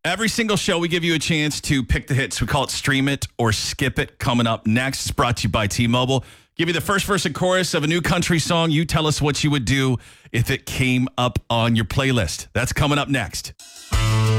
Every single show, we give you a chance to pick the hits. We call it Stream It or Skip It. Coming up next, it's brought to you by T-Mobile. Give you the first verse and chorus of a new country song. You tell us what you would do if it came up on your playlist. That's coming up next.